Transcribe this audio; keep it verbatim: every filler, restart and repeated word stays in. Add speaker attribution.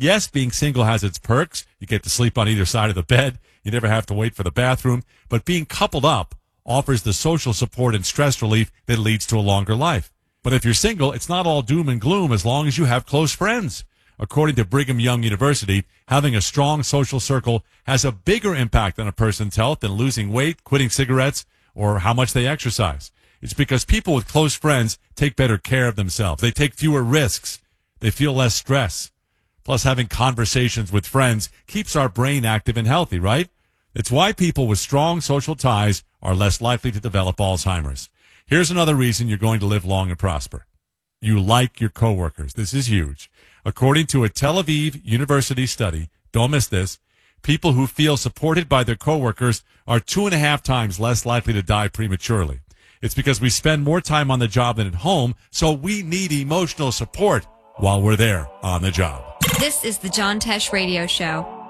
Speaker 1: Yes, being single has its perks. You get to sleep on either side of the bed. You never have to wait for the bathroom. But being coupled up offers the social support and stress relief that leads to a longer life. But if you're single, it's not all doom and gloom as long as you have close friends. According to Brigham Young University, having a strong social circle has a bigger impact on a person's health than losing weight, quitting cigarettes, or how much they exercise. It's because people with close friends take better care of themselves. They take fewer risks. They feel less stress. Plus, having conversations with friends keeps our brain active and healthy, right? It's why people with strong social ties are less likely to develop Alzheimer's. Here's another reason you're going to live long and prosper. You like your coworkers. This is huge. According to a Tel Aviv University study, don't miss this, people who feel supported by their coworkers are two and a half times less likely to die prematurely. It's because we spend more time on the job than at home, so we need emotional support while we're there on the job.
Speaker 2: This is the John Tesh Radio Show.